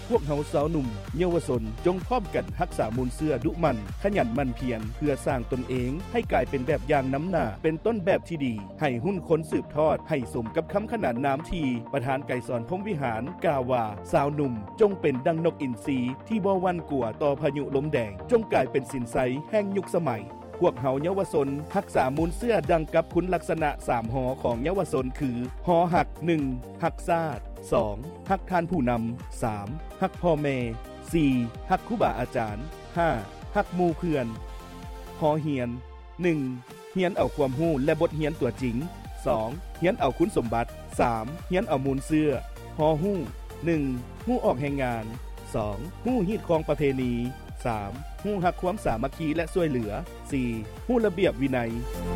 พวกเฮาสาวหนุ่มเยาวชนจงพร้อมกันรักษามูลเสื้อดุมันขยันมันเพียรเพื่อสร้างตนเองให้กลายเป็นแบบอย่างน้ำหน้าเป็นต้นแบบที่ดีให้หุ้นคนสืบทอดให้สมกับคำขนานนามที่ประธานไกรสอนพรหมวิหารกล่าวว่าสาวหนุ่มจงเป็นดังนกอินทรีที่บ่หวั่นกลัวต่อพายุลมแดงจงกลายเป็นสินไสแห่งยุคสมัยพวกเฮาเยาวชนรักษามูลเสื้อดังกับคุณลักษณะ3หอของเยาวชนคือหอหัก1หักชาติ2ฮักท่านผู้นำ3ฮักพ่อแม่4ฮักครูบาอาจารย์5ฮักหมู่เพื่อนหอเหียน1เฮียนเอาความรู้และบทเรียนตัวจริง2เฮียนเอาคุณสมบัติ3เฮียนเอามูลเสื้อหอฮู้1ฮู้ออกแห่งงาน2ฮู้ฮีดของประเพณี3ฮู้ฮักความสามัคคีและช่วยเหลือ4ฮู้ระเบียบวินัย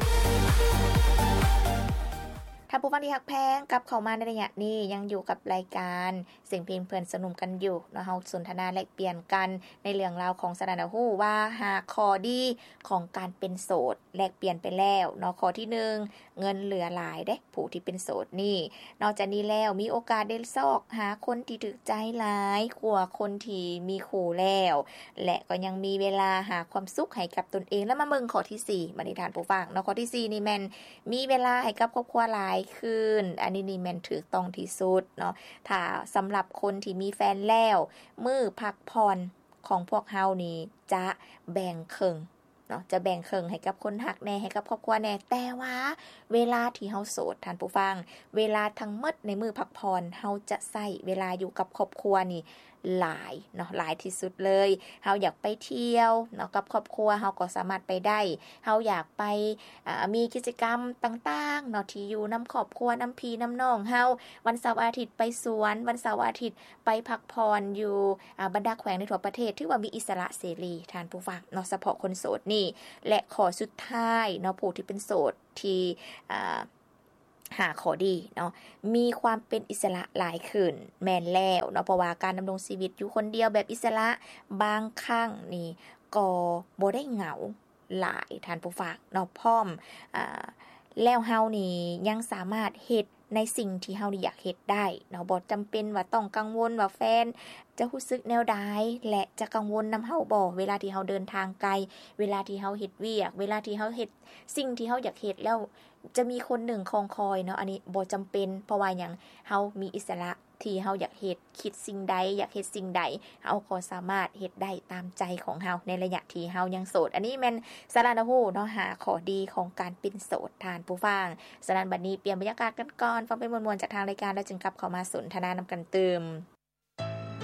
ท่านผู้ฟังที่ฮักแพงกลับเข้ามาในระยะนี้ยังอยู่กับรายการเสียงเพลงเพื่อนสนุมกันอยู่เนาะเฮาสนทนาแลกเปลี่ยนกันในเรื่องราวของสารณฮู้ว่าหาข้อดีของการเป็นโสดแลกเปลี่ยนไปแล้วเนาะข้อที่1เงินเหลือหลายเด้ผู้ที่เป็นโสดนี่นอกจากนี้แล้วมีโอกาสได้ซอกหาคนที่ถูกใจหลายกว่าคนที่มีคู่แล้วและก็ยังมีเวลาหาความสุขให้กับตนเองแล้วมาเบิ่งข้อที่4มานิทานผู้ฟังเนาะข้อที่4นี่แม่นมีเวลาให้กับครอบครัวหลายขึ้นอันนี้นี่แม่นถูกต้องที่สุดเนาะถ้าสำหรับคนที่มีแฟนแล้วมื้อพักผ่อนของพวกเฮานี่จะแบ่งครึ่งเนาะจะแบ่งครึ่งให้กับคนฮักแน่ให้กับครอบครัวแน่แต่ว่าเวลาที่เฮาโสดท่านผู้ฟังเวลาทั้งหมดในมื้อพักผ่อนเฮาจะใช้เวลาอยู่กับครอบครัวนี่หลายเนาะหลายที่สุดเลยเฮาอยากไปเที่ยวเนาะกับครอบครัวเฮาก็สามารถไปได้เฮาอยากไปมีกิจกรรมต่างๆเนาะที่อยู่นำครอบครัวนำพี่นำน้องเฮาวันเสาร์อาทิตย์ไปสวนวันเสาร์อาทิตย์ไปพักผ่อนอยู่บรรดาแขวงในทั่วประเทศที่ว่ามีอิสระเสรีท่านผู้ฟังเนาะเฉพาะคนโสดนี่และข้อสุดท้ายเนาะผู้ที่เป็นโสดที่หาข้อดีเนาะมีความเป็นอิสระหลายขึ้นแม่นแล้วเนาะเพราะว่าการดำรงชีวิตอยู่คนเดียวแบบอิสระบางครั้งนี่ก็บ่ได้เหงาหลายท่านผู้ฟังเนาะพร้อมแล้วเฮานี่ยังสามารถเฮ็ดในสิ่งที่เฮาอยากเฮ็ดได้เนาะบ่จำเป็นว่าต้องกังวลว่าแฟนจะรู้สึกแนวใดและจะกังวลนำเฮาบ่เวลาที่เฮาเดินทางไกลเวลาที่เฮาเฮ็ดเวียกเวลาที่เฮาเฮ็ดสิ่งที่เฮาอยากเฮ็ดแล้วจะมีคนหนึ่งคอยคอยเนาะอันนี้บ่จำเป็นเพราะว่าหยังเฮามีอิสระที่เฮาอยากเฮ็ดคิดสิ่งใดอยากเฮ็ดสิ่งใดเฮาก็สามารถเฮ็ดได้ตามใจของเฮาในระยะที่เฮายังโสดอันนี้แม่นสารณฮู้เนาะหาข้อดีของการเป็นโสดท่านผู้ฟังฉะนั้นบัดนี้เปลี่ยนบรรยากาศกันก่อนฟังเป็นมวลๆจากทางรายการแล้วจึงกลับเข้ามาสนทนานำกันเติม